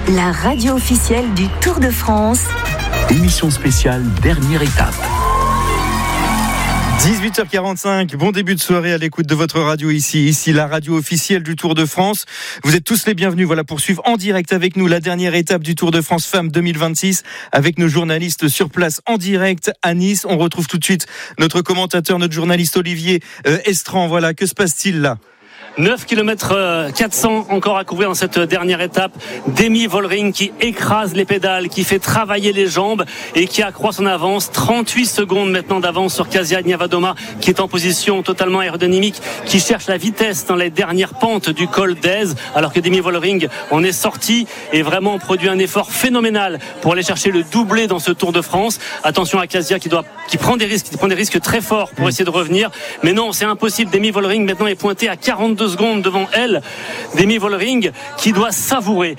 La radio officielle du Tour de France. Émission spéciale, dernière étape. 18h45, bon début de soirée à l'écoute de votre radio ici la radio officielle du Tour de France. Vous êtes tous les bienvenus, voilà, pour suivre en direct avec nous la dernière étape du Tour de France Femmes 2026 avec nos journalistes sur place en direct à Nice. On retrouve tout de suite notre commentateur, notre journaliste Olivier Estran. Voilà, que se passe-t-il là ? 9 km 400 encore à couvrir dans cette dernière étape. Demi Vollering qui écrase les pédales, qui fait travailler les jambes et qui accroît son avance. 38 secondes maintenant d'avance sur Kasia Niewiadoma qui est en position totalement aérodynamique, qui cherche la vitesse dans les dernières pentes du col d'Aise, alors que Demi Vollering en est sorti et vraiment produit un effort phénoménal pour aller chercher le doublé dans ce Tour de France. Attention à Kasia qui prend des risques très forts pour essayer de revenir, mais non, c'est impossible. Demi Vollering maintenant est pointé à 42 secondes devant elle. Demi Vollering qui doit savourer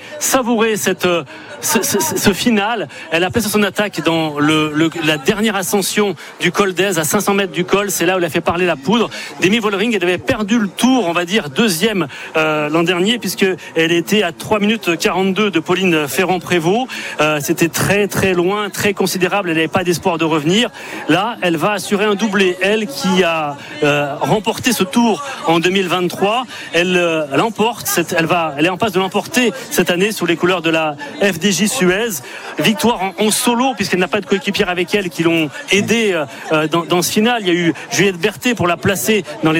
ce final. Elle a placé son attaque dans la dernière ascension du col d'Aise à 500 mètres du col. C'est là où elle a fait parler la poudre. Demi Vollering, elle avait perdu le tour, on va dire deuxième l'an dernier, puisque elle était à 3 minutes 42 de Pauline Ferrand-Prévot. C'était très très loin, très considérable. Elle n'avait pas d'espoir de revenir. Là, elle va assurer un doublé. Elle qui a remporté ce tour en 2023. Elle est en passe de l'emporter cette année sous les couleurs de la FDJ Suez. Victoire en solo, puisqu'elle n'a pas de coéquipière avec elle qui l'ont aidée dans ce final. Il y a eu Juliette Berthet pour la placer dans les